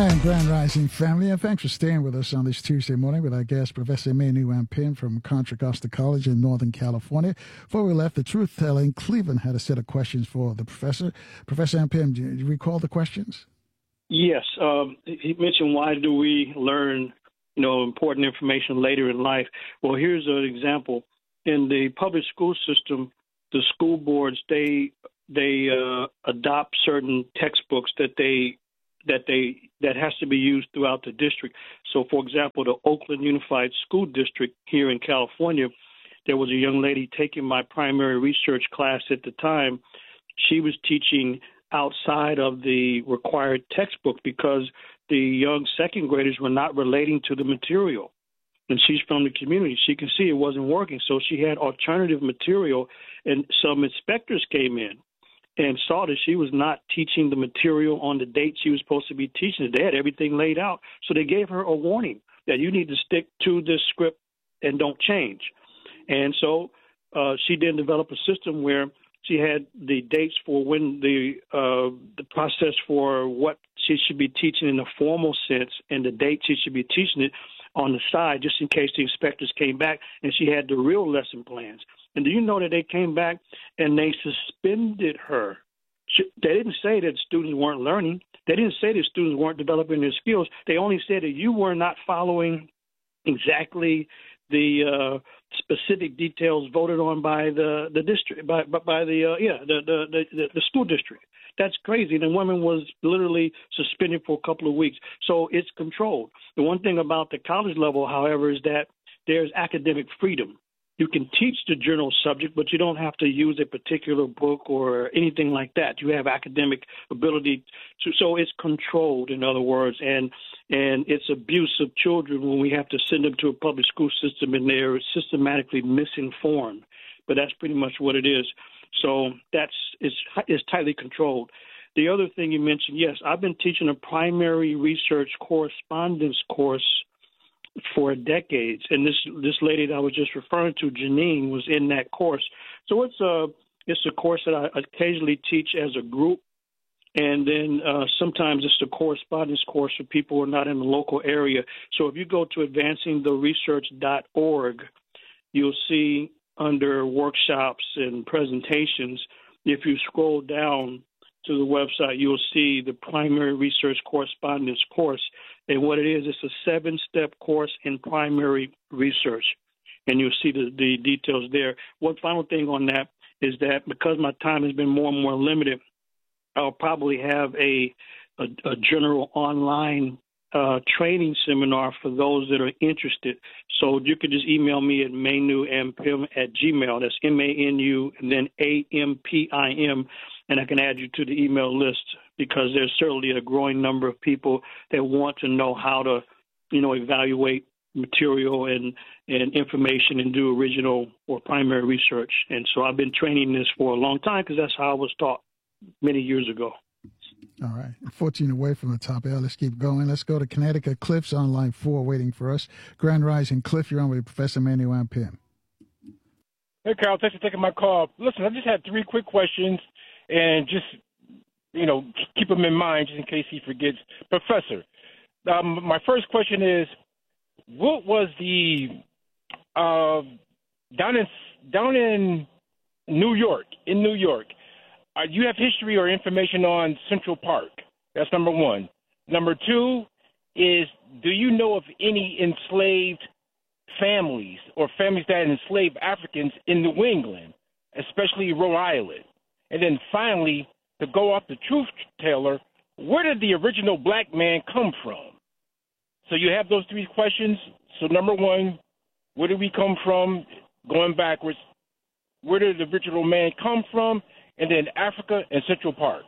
And Grand Rising family, and thanks for staying with us on this Tuesday morning with our guest, Professor Manu Ampim from Contra Costa College in Northern California. Before we left, the Truth Teller in Cleveland had a set of questions for the professor. Professor Ampim, do you recall the questions? Yes. He mentioned, why do we learn, important information later in life? Well, here's an example. In the public school system, the school boards, they adopt certain textbooks that has to be used throughout the district. So, for example, the Oakland Unified School District here in California, there was a young lady taking my primary research class at the time. She was teaching outside of the required textbook because the young second graders were not relating to the material. And she's from the community. She can see it wasn't working. So she had alternative material, and some inspectors came in and saw that she was not teaching the material on the date she was supposed to be teaching it. They had everything laid out. So they gave her a warning that you need to stick to this script and don't change. And so she then developed a system where she had the dates for when the process for what she should be teaching in a formal sense and the date she should be teaching it on the side, just in case the inspectors came back, and she had the real lesson plans. And do you know that they came back and they suspended her? They didn't say that students weren't learning. They didn't say that students weren't developing their skills. They only said that you were not following exactly the specific details voted on by the district, by the school district. That's crazy. The woman was literally suspended for a couple of weeks. So it's controlled. The one thing about the college level, however, is that there's academic freedom. You can teach the general subject, but you don't have to use a particular book or anything like that. You have academic ability to, so it's controlled, in other words, and it's abuse of children when we have to send them to a public school system and they're systematically misinformed. But that's pretty much what it is. So it's tightly controlled. The other thing you mentioned, yes, I've been teaching a primary research correspondence course for decades, and this lady that I was just referring to, Janine, was in that course. So it's a course that I occasionally teach as a group, and then sometimes it's a correspondence course for people who are not in the local area. So if you go to advancingtheresearch.org, you'll see under workshops and presentations, if you scroll down to the website, you'll see the primary research correspondence course. And what it is, it's a 7-step course in primary research. And you'll see the details there. One final thing on that is that because my time has been more and more limited, I'll probably have a general online training seminar for those that are interested. So you could just email me at manuampim@gmail. That's MANU and then AMPIM, and I can add you to the email list because there's certainly a growing number of people that want to know how to, evaluate material and information and do original or primary research. And so I've been training this for a long time because that's how I was taught many years ago. All right. 14 away from the top. Let's keep going. Let's go to Connecticut. Cliff's on line 4 waiting for us. Grand Rising. Cliff, you're on with Professor Manu Ampim. Hey, Carl. Thanks for taking my call. Listen, I just had 3 quick questions, and just, keep them in mind just in case he forgets. Professor, my first question is, what was the down in New York, you have history or information on Central Park? That's number 1. Number 2 is, do you know of any enslaved families or families that enslaved Africans in New England, especially Rhode Island? And then finally, to go off the truth teller, where did the original black man come from? So you have those 3 questions. So number 1, where did we come from? Going backwards, where did the original man come from? And then Africa and Central Park.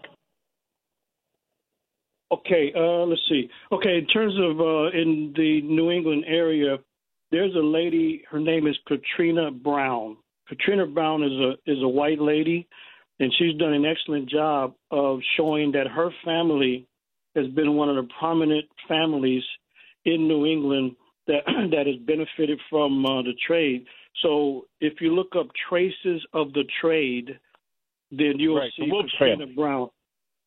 Okay, let's see. Okay, in terms of in the New England area, there's a lady. Her name is Katrina Brown. Katrina Brown is a white lady, and she's done an excellent job of showing that her family has been one of the prominent families in New England that has benefited from the trade. So if you look up traces of the trade, then you'll see Katrina Brown.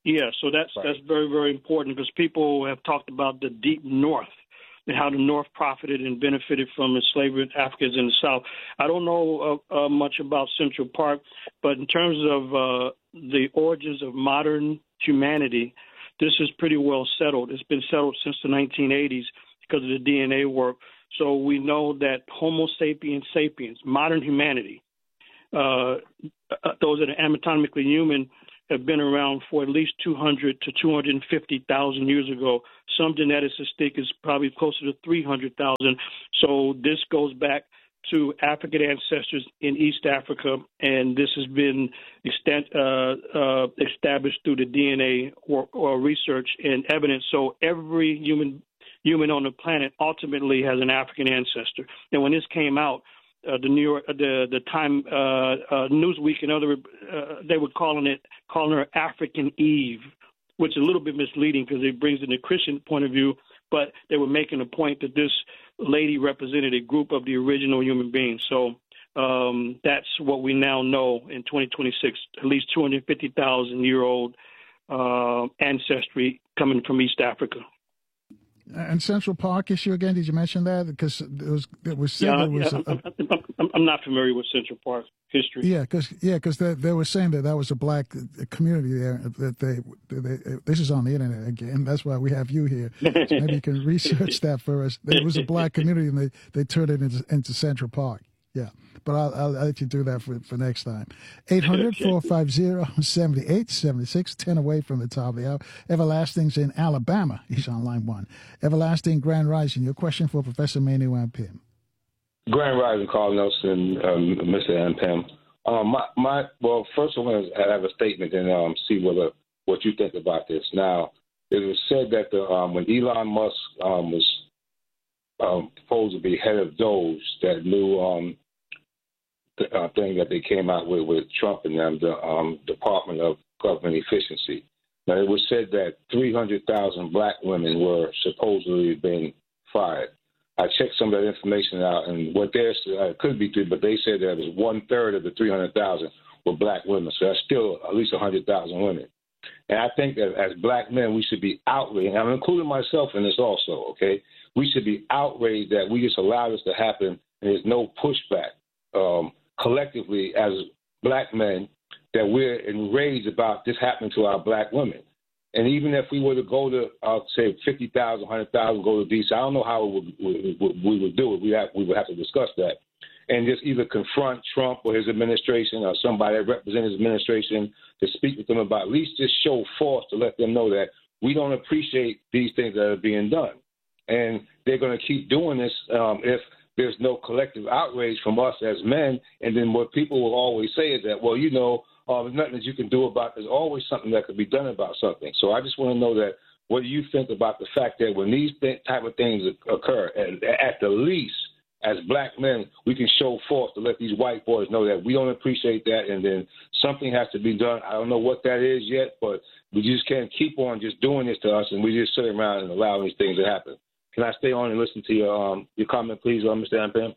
Yeah, so that's very, very important because people have talked about the deep North and how the North profited and benefited from enslavement of Africans in the South. I don't know much about Central Park, but in terms of the origins of modern humanity, this is pretty well settled. It's been settled since the 1980s because of the DNA work. So we know that Homo sapiens sapiens, modern humanity, those that are anatomically human, have been around for at least 200 to 250,000 years ago. Some geneticists think it's probably closer to 300,000. So this goes back to African ancestors in East Africa, and this has been established through the DNA or research and evidence. So every human on the planet ultimately has an African ancestor. And when this came out, the New York, the Time, Newsweek, and other, they were calling her African Eve, which is a little bit misleading because it brings in the Christian point of view. But they were making a point that this lady represented a group of the original human beings. So that's what we now know in 2026, at least 250,000-year-old ancestry coming from East Africa. And Central Park issue again, did you mention that? Because it was said I'm not familiar with Central Park history. Yeah, because they were saying that was a black community there. That this is on the internet again. That's why we have you here. So maybe you can research that for us. It was a black community, and they turned it into Central Park. Yeah, but I'll let you do that for next time. 800-450-7876, 10 away from the top of the hour. Everlasting's in Alabama. He's on line one. Everlasting, Grand Rising. Your question for Professor Manu Ampim. Grand Rising, Carl Nelson, Mr. Ampim. Well, first I want to have a statement and see what you think about this. Now, it was said that when Elon Musk was supposed to be head of Doge, that new thing that they came out with Trump and them, the Department of Government Efficiency. Now, it was said that 300,000 black women were supposedly being fired. I checked some of that information out, and what they're it could be true, but they said that it was 1/3 of the 300,000 were black women. So that's still at least 100,000 women. And I think that as black men, we should be outraged. And I'm including myself in this also, okay? We should be outraged that we just allow this to happen and there's no pushback. Collectively, as black men, that we're enraged about this happening to our black women. And even if we were to go to, say, 50,000, 100,000, go to DC, I don't know how we would do it. We would have to discuss that. And just either confront Trump or his administration or somebody that represents his administration to speak with them about, at least just show force to let them know that we don't appreciate these things that are being done. And they're going to keep doing this if there's no collective outrage from us as men. And then what people will always say is that, well, there's nothing that you can do about it. There's always something that could be done about something. So I just want to know that what do you think about the fact that when these type of things occur, at the least, as black men, we can show force to let these white boys know that we don't appreciate that, and then something has to be done. I don't know what that is yet, but we just can't keep on just doing this to us, and we just sit around and allow these things to happen. Can I stay on and listen to your comment, please, Mr. Ampim?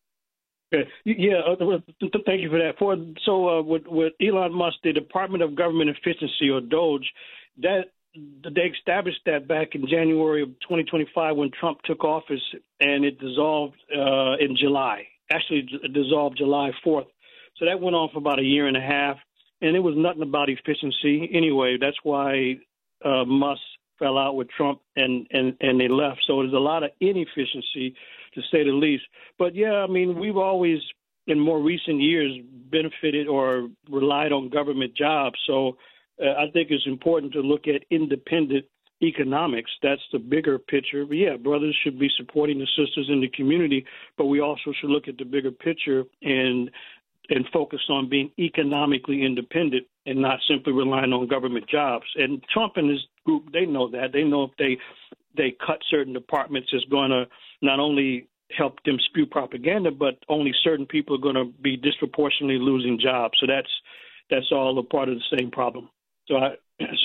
Yeah, thank you for that. With Elon Musk, the Department of Government Efficiency, or DOGE, that they established that back in January of 2025 when Trump took office, and it dissolved in July. Actually, it dissolved July 4th. So that went on for about a year and a half, and it was nothing about efficiency anyway. That's why Musk fell out with Trump and they left. So there's a lot of inefficiency, to say the least. But, yeah, I mean, we've always, in more recent years, benefited or relied on government jobs. So I think it's important to look at independent economics. That's the bigger picture. But, yeah, brothers should be supporting the sisters in the community, but we also should look at the bigger picture and focus on being economically independent and not simply relying on government jobs. And Trump and his group, they know that. They know if they cut certain departments, it's going to not only help them spew propaganda, but only certain people are going to be disproportionately losing jobs. So that's all a part of the same problem. So I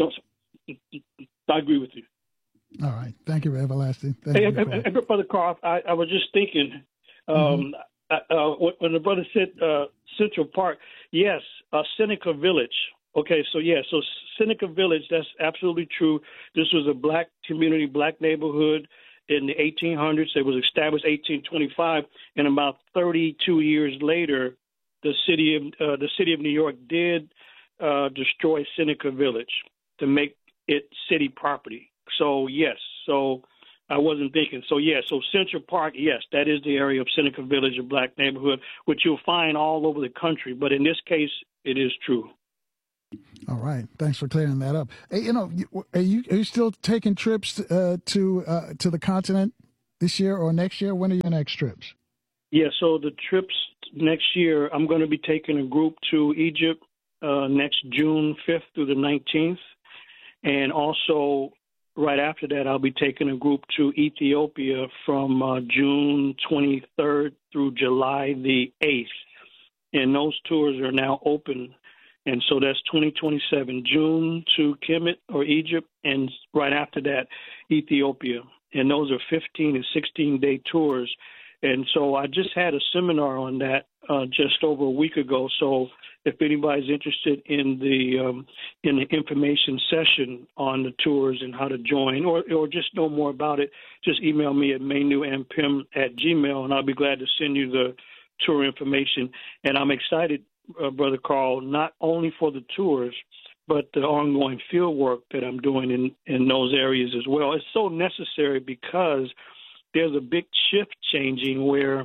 agree with you. All right. Thank you, Everlasting. Brother Carl, I was just thinking, when the brother said Central Park, yes, Seneca Village Okay, so Seneca Village, that's absolutely true. This was a black community, black neighborhood in the 1800s. It was established 1825, and about 32 years later, the city of New York did destroy Seneca Village to make it city property. So yes, so I wasn't thinking. So so Central Park, yes, that is the area of Seneca Village, a black neighborhood, which you'll find all over the country. But in this case, it is true. All right. Thanks for clearing that up. Hey, are you still taking trips to the continent this year or next year? When are your next trips? Yeah, so the trips next year, I'm going to be taking a group to Egypt next June 5th through the 19th. And also right after that, I'll be taking a group to Ethiopia from June 23rd through July the 8th. And those tours are now open. And so that's 2027, June to Kemet or Egypt, and right after that, Ethiopia. And those are 15 and 16-day tours. And so I just had a seminar on that just over a week ago. So if anybody's interested in the information session on the tours and how to join or just know more about it, just email me at mainuampim@gmail.com, and I'll be glad to send you the tour information. And I'm excited, Brother Carl, not only for the tours, but the ongoing field work that I'm doing in those areas as well. It's so necessary because there's a big shift changing where,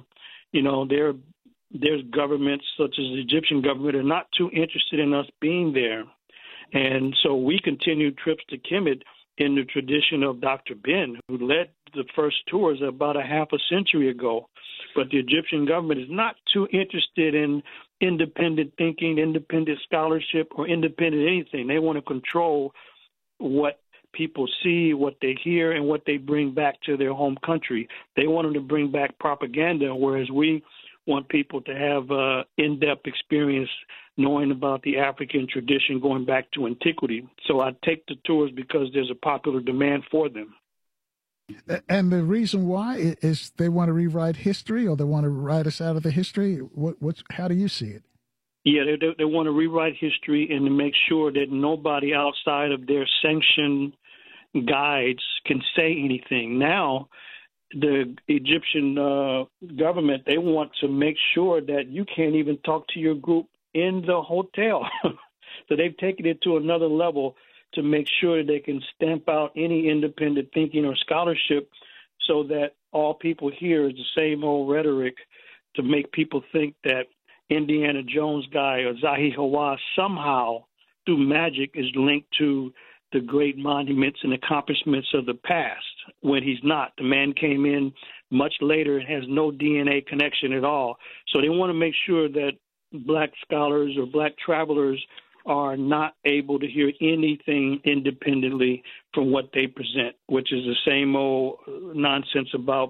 there's governments such as the Egyptian government are not too interested in us being there. And so we continue trips to Kemet in the tradition of Dr. Ben, who led the first tours about a half a century ago. But the Egyptian government is not too interested in independent thinking, independent scholarship, or independent anything. They want to control what people see, what they hear, and what they bring back to their home country. They want them to bring back propaganda, whereas we want people to have in-depth experience knowing about the African tradition going back to antiquity. So I take the tours because there's a popular demand for them. And the reason why is they want to rewrite history, or they want to write us out of the history? How do you see it? Yeah, they want to rewrite history and to make sure that nobody outside of their sanctioned guides can say anything. Now, the Egyptian government, they want to make sure that you can't even talk to your group in the hotel. So they've taken it to another level to make sure they can stamp out any independent thinking or scholarship so that all people hear is the same old rhetoric to make people think that Indiana Jones guy or Zahi Hawass somehow, through magic, is linked to the great monuments and accomplishments of the past, when he's not. The man came in much later and has no DNA connection at all. So they want to make sure that black scholars or black travelers are not able to hear anything independently from what they present, which is the same old nonsense about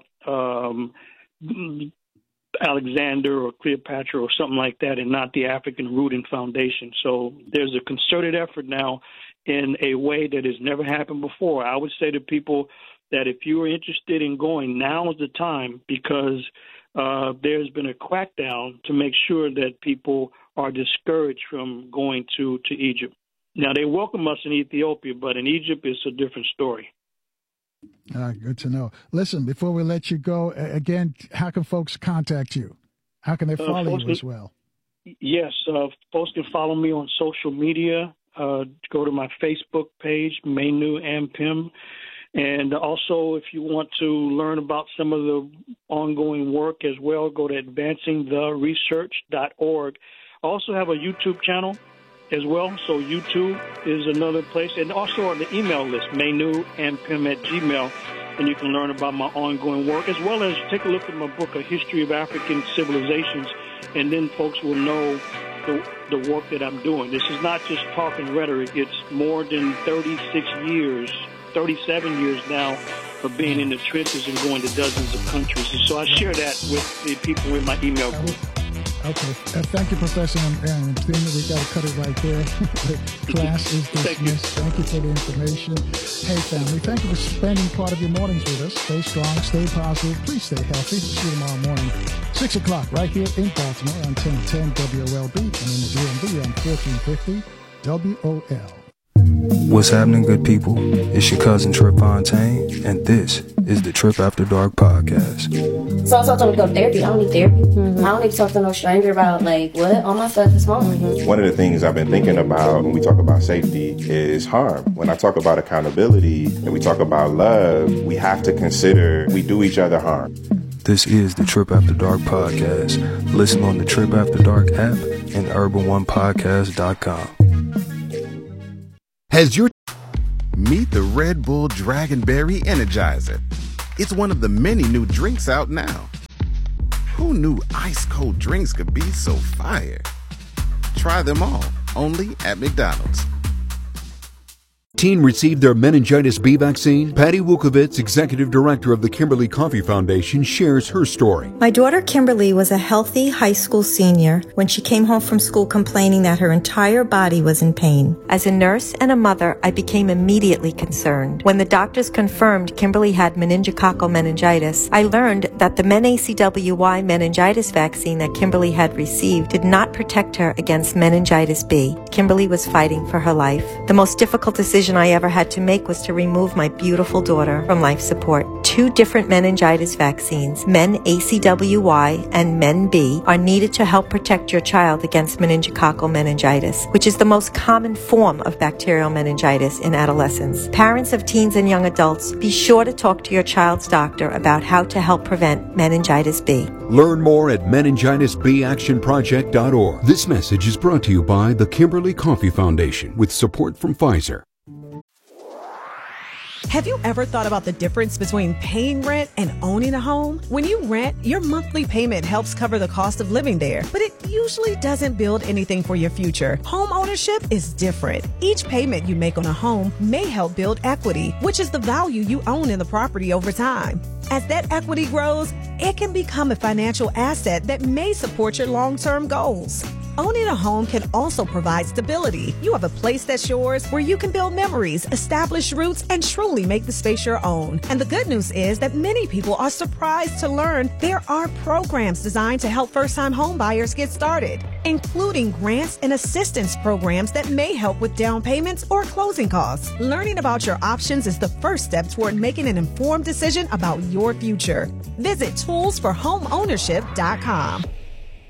Alexander or Cleopatra or something like that, and not the African root and foundation. So there's a concerted effort now in a way that has never happened before. I would say to people that if you are interested in going, now is the time, because there's been a crackdown to make sure that people are discouraged from going to Egypt. Now, they welcome us in Ethiopia, but in Egypt, it's a different story. Good to know. Listen, before we let you go, again, how can folks contact you? How can they follow you as well? Yes, folks can follow me on social media. Go to my Facebook page, Mainu Ampim. And also, if you want to learn about some of the ongoing work as well, go to advancingtheresearch.org. I also have a YouTube channel as well, so YouTube is another place. And also on the email list, mainuampim@gmail.com, and you can learn about my ongoing work, as well as take a look at my book, A History of African Civilizations, and then folks will know the work that I'm doing. This is not just talk and rhetoric. It's more than 37 years now of being in the trenches and going to dozens of countries. And so I share that with the people in my email group. Okay. Thank you, Professor. And we got to cut it right there. The class is dismissed. Thank you for the information. Hey, family, thank you for spending part of your mornings with us. Stay strong, stay positive. Please stay healthy. See you tomorrow morning, 6 o'clock, right here in Baltimore on 1010 WOLB and in the DMV on 1450 WOL. What's happening, good people? It's your cousin Trip Fontaine, and this is the Trip After Dark podcast. So I told them to go to therapy. I don't need therapy. I don't need to talk to no stranger about, like, what? All my stuff is fine. One of the things I've been thinking about when we talk about safety is harm. When I talk about accountability and we talk about love, we have to consider we do each other harm. This is the Trip After Dark podcast. Listen on the Trip After Dark app and urban1podcast.com. Meet the Red Bull Dragonberry Energizer. It's one of the many new drinks out now. Who knew ice-cold drinks could be so fire? Try them all, only at McDonald's. Teen received their meningitis B vaccine. Patty Wukovitz, executive director of the Kimberly Coffee Foundation, shares her story. My daughter Kimberly was a healthy high school senior when she came home from school complaining that her entire body was in pain. As a nurse and a mother, I became immediately concerned. When the doctors confirmed Kimberly had meningococcal meningitis, I learned that the MenACWY meningitis vaccine that Kimberly had received did not protect her against meningitis B. Kimberly was fighting for her life. The most difficult decision I ever had to make was to remove my beautiful daughter from life support. 2 different meningitis vaccines, MenACWY and MenB, are needed to help protect your child against meningococcal meningitis, which is the most common form of bacterial meningitis in adolescents. Parents of teens and young adults, be sure to talk to your child's doctor about how to help prevent meningitis B. Learn more at meningitisbactionproject.org. This message is brought to you by the Kimberly Coffee Foundation with support from Pfizer. Have you ever thought about the difference between paying rent and owning a home? When you rent, your monthly payment helps cover the cost of living there, but it usually doesn't build anything for your future. Home ownership is different. Each payment you make on a home may help build equity, which is the value you own in the property over time. As that equity grows, it can become a financial asset that may support your long-term goals. Owning a home can also provide stability. You have a place that's yours where you can build memories, establish roots, and truly make the space your own. And the good news is that many people are surprised to learn there are programs designed to help first-time home buyers get started, including grants and assistance programs that may help with down payments or closing costs. Learning about your options is the first step toward making an informed decision about your future. Visit toolsforhomeownership.com.